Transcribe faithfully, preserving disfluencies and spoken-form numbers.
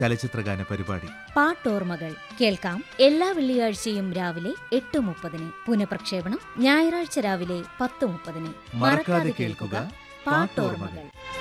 ചലച്ചിത്രഗാന പരിപാടി പാട്ടോർമ്മകൾ കേൾക്കാം എല്ലാ വെള്ളിയാഴ്ചയും രാവിലെ എട്ട് മുപ്പതിന്. പുനഃപ്രക്ഷേപണം ഞായറാഴ്ച രാവിലെ പത്ത് മുപ്പതിന്. മറക്കാതെ കേൾക്കുക പാട്ടോർമ്മകൾ.